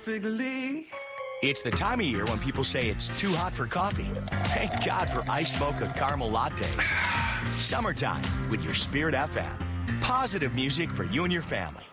perfectly. It's the time of year when people say it's too hot for coffee. Thank God for iced mocha caramel lattes. Summertime with your Spirit FM. Positive music for you and your family.